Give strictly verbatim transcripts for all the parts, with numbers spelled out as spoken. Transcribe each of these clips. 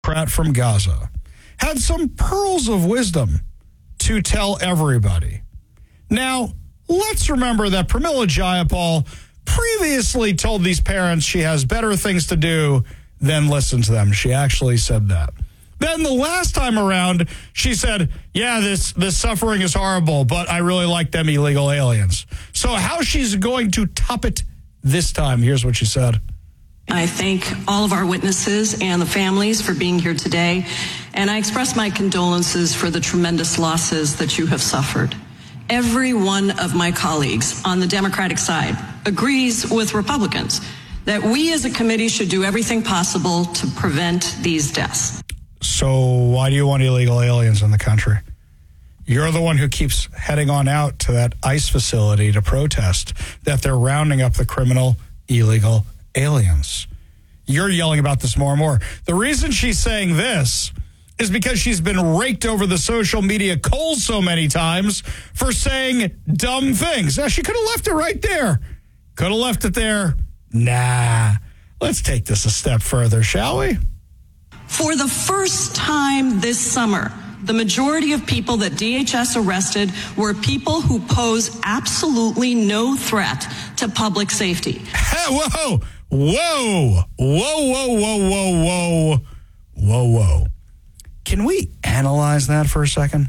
Pratt from Gaza, had some pearls of wisdom to tell everybody. Now, let's remember that Pramila Jayapal previously told these parents she has better things to do than listen to them. She actually said that. Then the last time around, she said, yeah, this, this suffering is horrible, but I really like them illegal aliens. So how she's going to top it this time, here's what she said. I thank all of our witnesses and the families for being here today, and I express my condolences for the tremendous losses that you have suffered. Every one of my colleagues on the Democratic side agrees with Republicans that we as a committee should do everything possible to prevent these deaths. So why do you want illegal aliens in the country? You're the one who keeps heading on out to that ICE facility to protest that they're rounding up the criminal illegal aliens. You're yelling about this more and more. The reason she's saying this is because she's been raked over the social media coals so many times for saying dumb things. Now, she could have left it right there. Could have left it there. Nah. Let's take this a step further, shall we? For the first time this summer, the majority of people that D H S arrested were people who pose absolutely no threat to public safety. Hey, whoa, whoa, whoa, whoa, whoa, whoa, whoa, whoa, whoa. Can we analyze that for a second?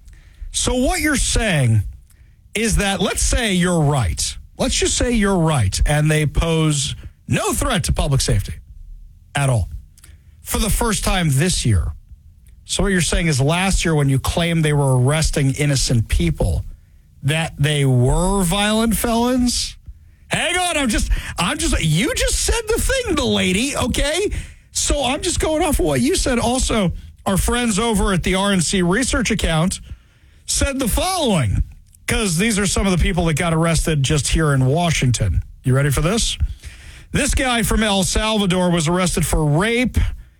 So what you're saying is that, let's say you're right. Let's just say you're right, and they pose no threat to public safety at all for the first time this year. So what you're saying is last year when you claimed they were arresting innocent people, that they were violent felons? Hang on, I'm just, I'm just, you just said the thing, the lady, okay? So I'm just going off of what you said. Also, our friends over at the R N C research account said the following, because these are some of the people that got arrested just here in Washington. You ready for this? This guy from El Salvador was arrested for rape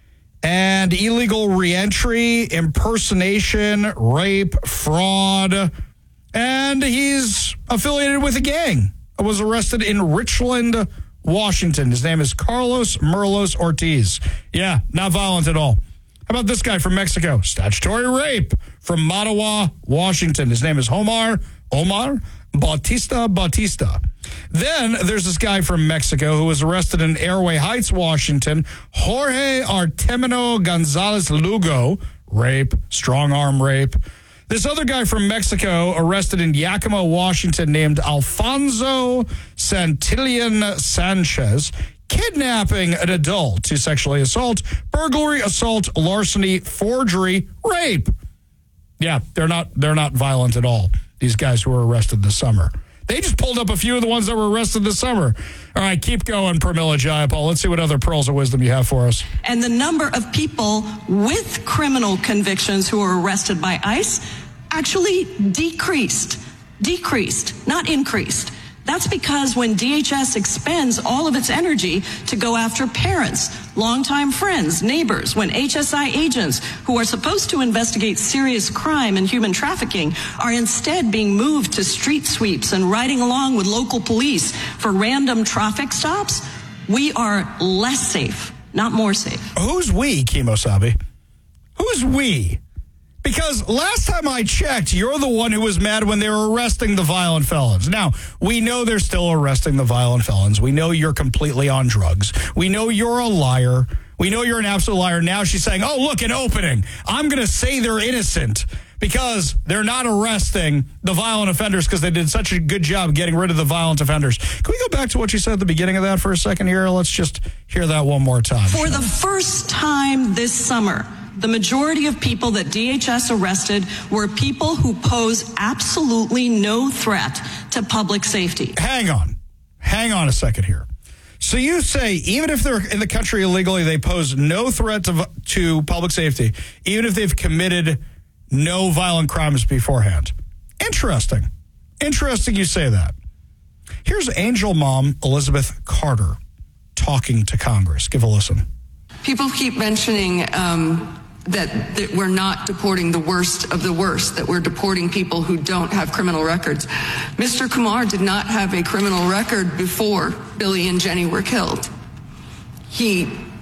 and illegal reentry, impersonation, rape, fraud, and he's affiliated with a gang. Was arrested in Richland, Washington. His name is Carlos Merlos Ortiz. Yeah, not violent at all. How about this guy from Mexico? Statutory rape from Mattawa, Washington. His name is Omar, Omar Bautista Bautista. Then there's this guy from Mexico who was arrested in Airway Heights, Washington. Jorge Artemio Gonzalez Lugo, rape, strong arm rape. This other guy from Mexico arrested in Yakima, Washington, named Alfonso Santillan Sanchez, kidnapping an adult to sexually assault, burglary, assault, larceny, forgery, rape. Yeah, they're not they're not violent at all, these guys who were arrested this summer. They just pulled up a few of the ones that were arrested this summer. All right, keep going, Pramila Jayapal. Let's see what other pearls of wisdom you have for us. And the number of people with criminal convictions who were arrested by ICE actually decreased. Decreased, not increased. That's because when D H S expends all of its energy to go after parents, longtime friends, neighbors, when H S I agents who are supposed to investigate serious crime and human trafficking are instead being moved to street sweeps and riding along with local police for random traffic stops, we are less safe, not more safe. Who's we, Kimosabe? Who's we? Because last time I checked, you're the one who was mad when they were arresting the violent felons. Now, we know they're still arresting the violent felons. We know you're completely on drugs. We know you're a liar. We know you're an absolute liar. Now she's saying, oh, look, an opening. I'm going to say they're innocent because they're not arresting the violent offenders because they did such a good job getting rid of the violent offenders. Can we go back to what you said at the beginning of that for a second here? Let's just hear that one more time. For the first time this summer, the majority of people that D H S arrested were people who pose absolutely no threat to public safety. Hang on. Hang on a second here. So you say even if they're in the country illegally, they pose no threat to, to public safety, even if they've committed no violent crimes beforehand. Interesting. Interesting you say that. Here's Angel Mom Elizabeth Carter talking to Congress. Give a listen. People keep mentioning um, that, that we're not deporting the worst of the worst, that we're deporting people who don't have criminal records. Mister Kumar did not have a criminal record before Billy and Jenny were killed. He